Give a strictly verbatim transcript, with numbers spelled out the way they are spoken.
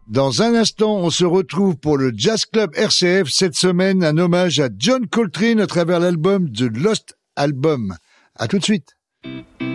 Dans un instant, on se retrouve pour le Jazz Club R C F. Cette semaine, un hommage à John Coltrane à travers l'album The Lost Album. À tout de suite.